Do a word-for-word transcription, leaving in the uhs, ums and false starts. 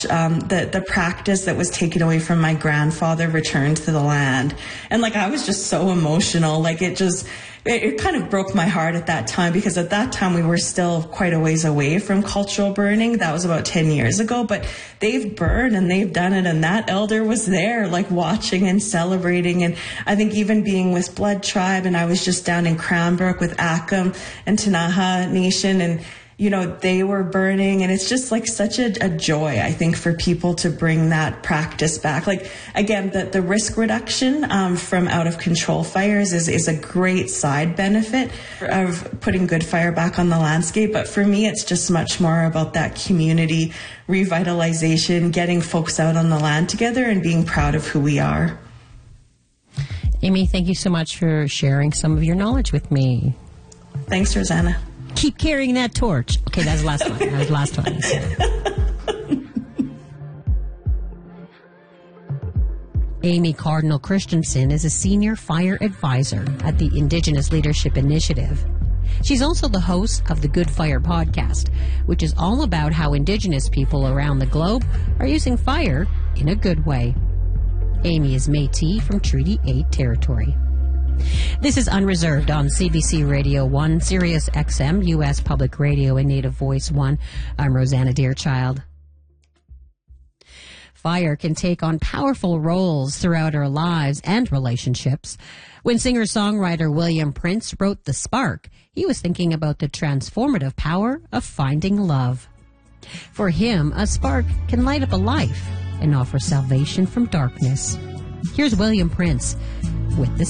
Um, the, the practice that was taken away from my grandfather returned to the land. And like, I was just so emotional. Like it just, it, it kind of broke my heart at that time, because at that time we were still quite a ways away from cultural burning. That was about ten years ago, but they've burned and they've done it. And that elder was there, like watching and celebrating. And I think even being with Blood Tribe, and I was just down in Cranbrook with Akim and Tanaha Nation, and you know, they were burning, and it's just like such a, a joy, I think, for people to bring that practice back. Like, again, the, the risk reduction um, from out of control fires is, is a great side benefit of putting good fire back on the landscape. But for me, it's just much more about that community revitalization, getting folks out on the land together and being proud of who we are. Amy, thank you so much for sharing some of your knowledge with me. Thanks, Rosanna. Keep carrying that torch. Okay, that's the last one. That was the last one. Amy Cardinal Christensen is a senior fire advisor at the Indigenous Leadership Initiative. She's also the host of the Good Fire podcast, which is all about how Indigenous people around the globe are using fire in a good way. Amy is Métis from Treaty eight territory. This is Unreserved on C B C Radio one, Sirius X M, U S Public Radio, and Native Voice one. I'm Rosanna Deerchild. Fire can take on powerful roles throughout our lives and relationships. When singer-songwriter William Prince wrote The Spark, he was thinking about the transformative power of finding love. For him, a spark can light up a life and offer salvation from darkness. Here's William Prince with The